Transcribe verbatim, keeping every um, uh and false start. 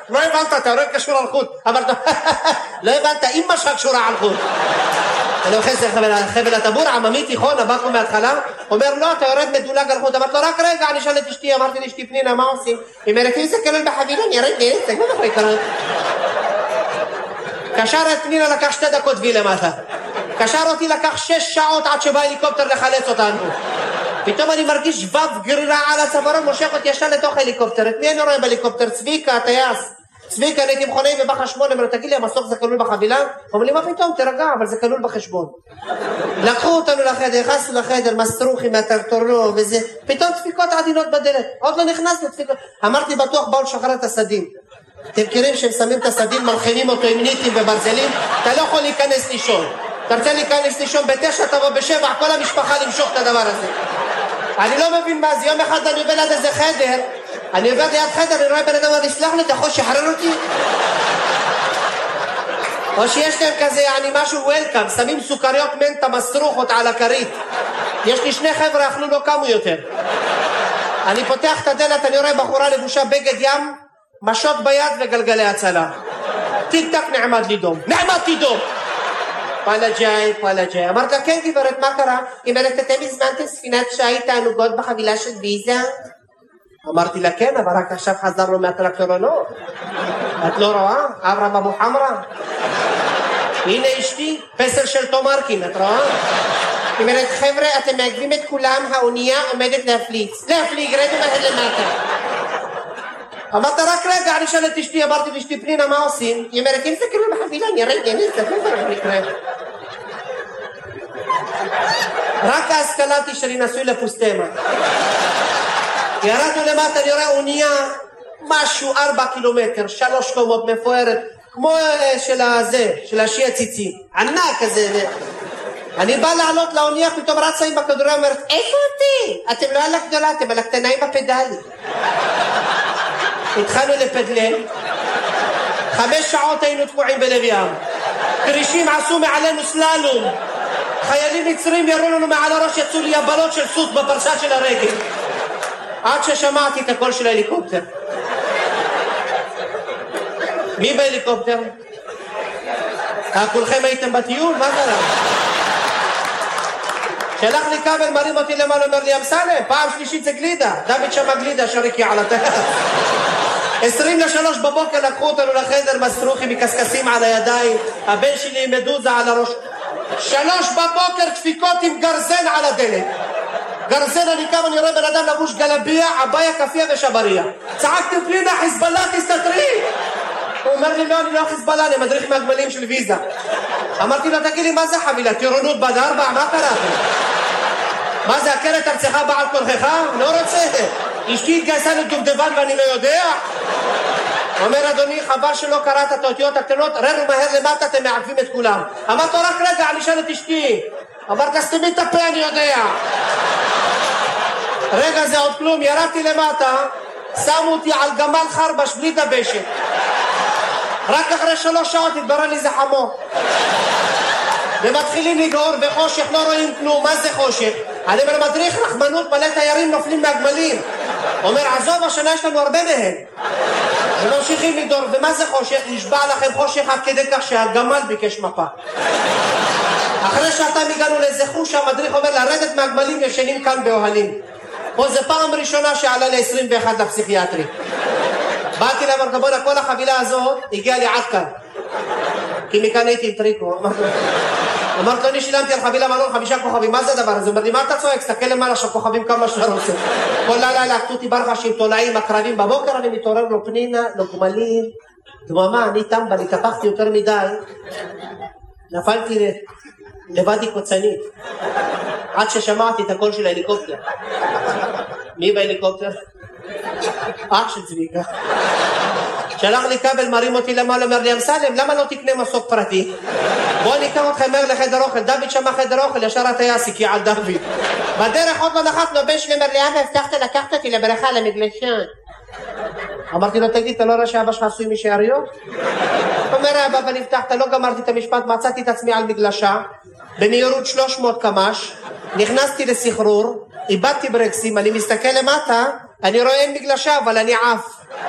לא הבנת, אתה יורד קשור על חוט. אמרת, לא הבנת, אמא שלך קשורה על חוט. אני אוחז חבל הטבור, עממי תיכון, הבאקו מההתחלה, אומר, לא, אתה יורד מדולג על חוט. אמרת לו, רק רגע, אני אשאל את אשתי, אמרתי לאשתי פנינה, מה עושים? היא אומרת, אם זה כלול בחבילה, אני ירד נרצק, מה אחרי קראת? קשר את פנינה, לקח שתי דקות וי למטה. קשר אותי, לקח שש שעות עד שבא הליקופטר לחלץ אותנו. פתאום אני מרגיש שבב גרירה על הצווארון, מושך אותי ישר לתוך ההליקופטר. את מי אני רואה בהליקופטר? צביקה, טייס. צביקה, אני הייתי מכונאי ובחשבון, אמרו, תגיד לי, המסוק זה כלול בחבילה? אומר לי, מה פתאום? תרגע, אבל זה כלול בחשבון. לקחו אותנו לחדר, נכנסנו לחדר, מסטרוחי מהטרטורו וזה, פתאום דפיקות עדינות בדלת. עוד לא נכנסנו דפיקות. אמרתי, בטוח באו לשחרר את הסדין. אתם מכירים שהם שמים את הסדין, מלחינים אותו עם ניטים וברזלים, אתה לא יכול להיכנס לישון. אתה רוצה להיכנס לישון בתשע, תבוא בשבע, כל המשפחה למשוך את הדבר הזה. אני לא מבין מה זה, יום אחד אני עובר ליד איזה חדר, אני עובר ליד חדר, אני רואה בן אדם, אני סלח לי, אתה יכול שחרר אותי? או שיש להם כזה, אני משהו וולקאם, שמים סוכריות מנטה מסרוכות על הכרית. יש לי שני חבר'ה, אכלו לא קמו יותר. אני פותח את הדלת, אני רואה בחורה לבושה בגד ים, משות ביד וגלגלי הצלה. טיק טק נעמד לי דום. נעמדתי דום! וואלה ג'אי, וואלה ג'אי. אמרת לה, כן גברת, מה קרה? היא אומרת, אתם הזמנתם ספינת שי תענוגות בחבילה של ויזה? אמרתי לה, כן, אבל רק עכשיו חזרנו מהטרקטורנות. את לא רואה? עברה במוחמרה. הנה אשתי, פסל של תומרקין, את רואה? היא אומרת, חבר'ה, אתם מעכבים את כולם, האונייה עומדת להפליץ. להפליג, רדו מהר למטה. אמרת רק רגע, אני שאלת אשתי, אמרתי לאשתי פנינה, מה עושים? היא אומרת, אם זה כאילו בחבילה, אני ארד, אני אסתכל כבר נקרא. רק אז קלטתי שאני נשוי לפוסטמה. ירדנו למטה, אני רואה אונייה, משהו ארבע קילומטר, שלוש קומות מפוארת, כמו של הזה, של השי הציצי, ענק כזה. אני בא לעלות לאונייה, פתאום רצה עם בכדוריה, אומרת, איפה אותי? אתם לא על הגדולה, אתם על הקטנה עם הפדלי. התחלנו לפדלן, חמש שעות היינו תקועים בלב ים, קרישים עשו מעלינו סללום, חיילים מצרים ירו לנו מעל הראש, יצאו לי יבלות של סוס בפרסה של הרגל, עד ששמעתי את הקול של ההליקופטר. מי בהליקופטר? כולכם הייתם בטיול? מה קרה? שלח לי כבל, מרים אותי למעלה, אומר לי, אמסלם, פעם שלישית זה גלידה, דוד שמה גלידה, שריקי על התחת. עשרים לשלוש בבוקר לקחו אותנו לחדר, מסטרוחי מקסקסים על הידיים, הבן שלי עם מדוזה על הראש. שלוש בבוקר דפיקות עם גרזן על הדלת. גרזן, אני קם, אני רואה בן אדם לבוש גלביה, עביה, כפיה ושבריה. צעקתי פנינה, חיזבאללה, תסתתרי. הוא אומר לי, לא, אני לא חיזבאללה, אני מדריך מהגמלים של ויזה. אמרתי לו, תגיד לי, מה זה חבילה? טירונות בד ארבע? מה קראתי? מה זה, הכרת ארצך בעל כורכך? לא רוצה. אשתי התגייסה לדובדבן ואני לא יודע. אומר, אדוני, חבל שלא קראת את האותיות הקטנות, ררו מהר למטה, אתם מעכבים את כולם. אמרת לו, רק רגע, אני אשאל את אשתי. אמרת, סתמי את הפה, אני יודע. רגע, זה עוד כלום, ירדתי למטה, שמו אותי על גמל חרבש בלי דבשת. רק אחרי שלוש שעות התברר לי זה חמו. ומתחילים לגעור בחושך, לא רואים כלום. מה זה חושך? אני אומר, מדריך רחמנות, מלא תיירים נופלים מהגמלים. אומר, עזוב, השנה יש לנו הרבה מהם. וממשיכים לגדור, ומה זה חושך? נשבע לכם חושך עד כדי כך שהגמל ביקש מפה. אחרי שעתיים הגענו לאיזה חוש, המדריך אומר, לרדת מהגמלים ישנים כאן באוהלים. פה זה פעם ראשונה שעלה ל-עשרים ואחת לפסיכיאטרי. באתי להם, אמרתי, כל החבילה הזאת הגיעה לי עד כאן. כי מכאן הייתי עם טריקו. אמרת לו, אני שילמתי על חבילה מלון חמישה כוכבים, מה זה הדבר הזה? הוא אומר לי, מה אתה צועק? סתכל למעלה שהכוכבים כמה שאתה רוצה. כל לילה לקחו אותי ברחשים, תולעים, הקרבים, בבוקר אני מתעורר לו פנינה, לו גמלים, דממה, אני טמבה, אני טפחתי יותר מדי, נפלתי לבדי קוצנית, עד ששמעתי את הקול של ההליקופטר. מי בהליקופטר? אח של צביקה. שלח לי כבל, מרים אותי למעלה, אומר לי, אמסלם, למה לא תקנה מסוק פרטי? בוא ניקח אותך מהר לחדר אוכל. דוד שמה חדר אוכל, ישר הטייס הגיע על דוד. בדרך עוד לא נחתנו, הבן שלי אומר לי, אבא, הבטחת לקחת אותי לבריכה למגלשן. אמרתי לו, תגיד, אתה לא רואה שאבא שלך עשוי משאריות? אומר, אבא, אבל הבטחת, לא גמרתי את המשפט, מצאתי את עצמי על מגלשה, במהירות שלוש מאות קמ"ש, נכנסתי לסחרור, איבדתי ברקסים, אני מסתכל למטה, אני רואה אין מגלשה, אבל אני עף.